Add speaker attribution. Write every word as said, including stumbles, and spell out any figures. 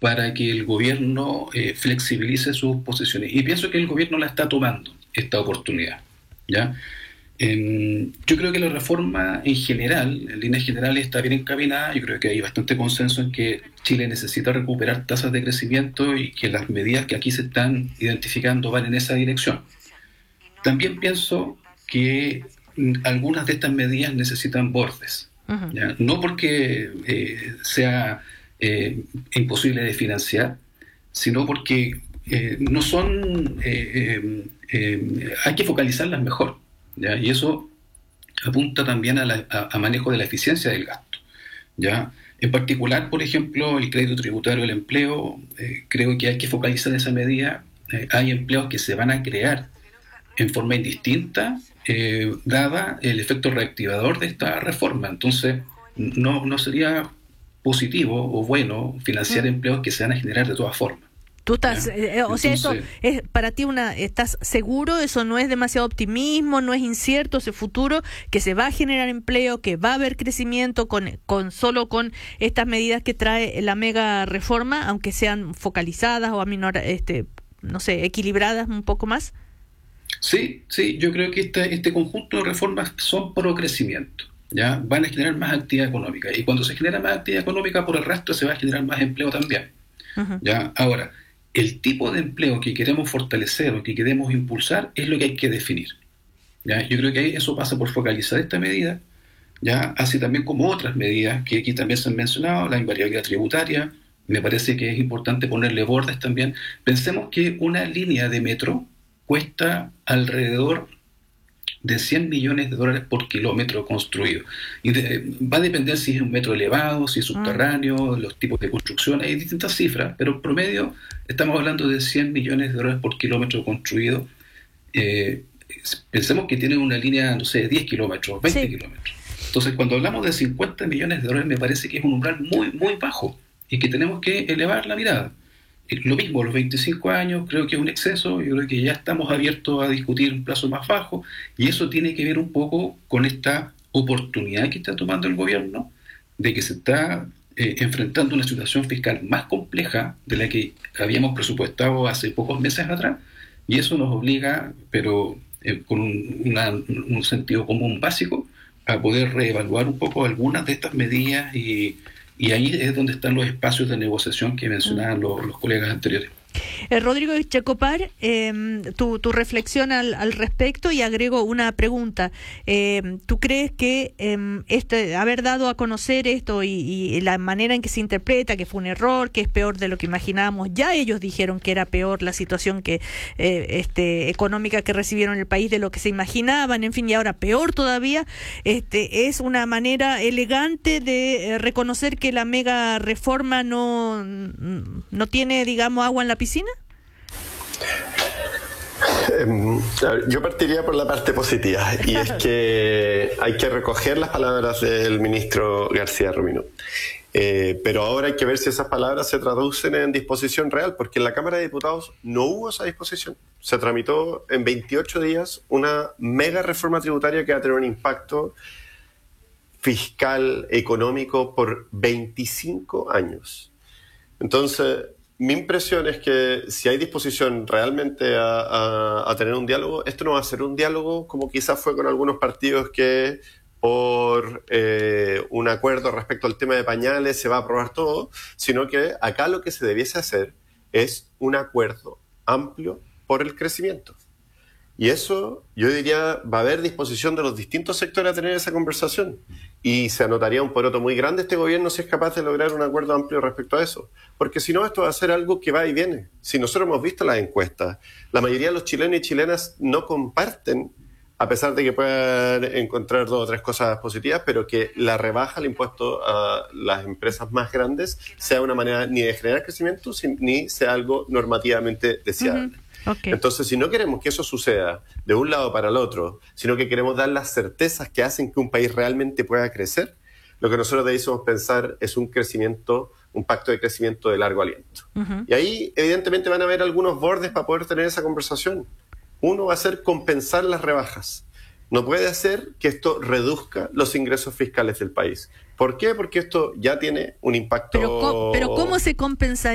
Speaker 1: para que el gobierno eh, flexibilice sus posiciones. Y pienso que el gobierno la está tomando, esta oportunidad, ¿ya? Eh, yo creo que la reforma en general, en líneas generales, está bien encaminada. Yo creo que hay bastante consenso en que Chile necesita recuperar tasas de crecimiento y que las medidas que aquí se están identificando van en esa dirección. También pienso que algunas de estas medidas necesitan bordes, uh-huh. ¿ya? No porque eh, sea eh, imposible de financiar, sino porque eh, no son eh, eh, eh, hay que focalizarlas mejor, ¿ya? Y eso apunta también a, la, a, a manejo de la eficiencia del gasto, ¿ya? En particular, por ejemplo, el crédito tributario del empleo, eh, creo que hay que focalizar esa medida. Eh, hay empleos que se van a crear en forma indistinta, eh, dada el efecto reactivador de esta reforma. Entonces, no, no sería positivo o bueno financiar mm. empleos que se van a generar de todas formas.
Speaker 2: Tú estás, eh, o sea, eso es para ti una, ¿estás seguro? Eso no es demasiado optimismo, no es incierto ese futuro, que se va a generar empleo, que va a haber crecimiento con, con solo con estas medidas que trae la mega reforma, aunque sean focalizadas o a menor, este, no sé, equilibradas un poco más.
Speaker 1: Sí, sí, yo creo que este, este conjunto de reformas son pro crecimiento, ¿ya? Van a generar más actividad económica, y cuando se genera más actividad económica, por el resto se va a generar más empleo también, uh-huh. ¿ya? Ahora, el tipo de empleo que queremos fortalecer o que queremos impulsar es lo que hay que definir, ¿ya? Yo creo que eso pasa por focalizar esta medida, ¿ya? Así también como otras medidas que aquí también se han mencionado, la invariabilidad tributaria. Me parece que es importante ponerle bordes también. Pensemos que una línea de metro cuesta alrededor de cien millones de dólares por kilómetro construido. Y de, va a depender si es un metro elevado, si es subterráneo, ah. los tipos de construcción. Hay distintas cifras, pero en promedio estamos hablando de cien millones de dólares por kilómetro construido. Eh, pensemos que tiene una línea, no sé, diez kilómetros, veinte sí. kilómetros. Entonces, cuando hablamos de cincuenta millones de dólares, me parece que es un umbral muy, muy bajo y que tenemos que elevar la mirada. Lo mismo, los veinticinco años creo que es un exceso. Yo creo que ya estamos abiertos a discutir un plazo más bajo, y eso tiene que ver un poco con esta oportunidad que está tomando el gobierno de que se está eh, enfrentando a una situación fiscal más compleja de la que habíamos presupuestado hace pocos meses atrás, y eso nos obliga, pero eh, con un, una, un sentido común básico, a poder reevaluar un poco algunas de estas medidas, y Y ahí es donde están los espacios de negociación que mencionaban los, los colegas anteriores.
Speaker 2: Eh, Rodrigo Checopar, eh, tu, tu reflexión al, al respecto, y agrego una pregunta. Eh, ¿Tú crees que eh, este, haber dado a conocer esto y, y la manera en que se interpreta, que fue un error, que es peor de lo que imaginábamos? Ya ellos dijeron que era peor la situación que eh, este, económica que recibieron el país de lo que se imaginaban, en fin, y ahora peor todavía. Este, ¿es una manera elegante de eh, reconocer que la mega reforma no, no tiene, digamos, agua en la piscina?
Speaker 3: Yo partiría por la parte positiva, y es que hay que recoger las palabras del ministro García Romino. Eh, pero ahora hay que ver si esas palabras se traducen en disposición real, porque en la Cámara de Diputados no hubo esa disposición. Se tramitó en veintiocho días una mega reforma tributaria que va a tener un impacto fiscal, económico, por veinticinco años. Entonces, mi impresión es que si hay disposición realmente a, a, a tener un diálogo, esto no va a ser un diálogo como quizás fue con algunos partidos que por eh, un acuerdo respecto al tema de pañales se va a aprobar todo, sino que acá lo que se debiese hacer es un acuerdo amplio por el crecimiento. Y eso, yo diría, va a haber disposición de los distintos sectores a tener esa conversación. Y se anotaría un poroto muy grande este gobierno si es capaz de lograr un acuerdo amplio respecto a eso. Porque si no, esto va a ser algo que va y viene. Si nosotros hemos visto las encuestas, la mayoría de los chilenos y chilenas no comparten, a pesar de que puedan encontrar dos o tres cosas positivas, pero que la rebaja al impuesto a las empresas más grandes sea una manera ni de generar crecimiento, ni sea algo normativamente deseable. Uh-huh. Okay. Entonces, si no queremos que eso suceda de un lado para el otro, sino que queremos dar las certezas que hacen que un país realmente pueda crecer, lo que nosotros debemos pensar es un crecimiento, un pacto de crecimiento de largo aliento. Uh-huh. Y ahí, evidentemente, van a haber algunos bordes para poder tener esa conversación. Uno va a ser compensar las rebajas. No puede hacer que esto reduzca los ingresos fiscales del país. ¿Por qué? Porque esto ya tiene un impacto...
Speaker 2: Pero, ¿cómo, pero ¿cómo se compensa?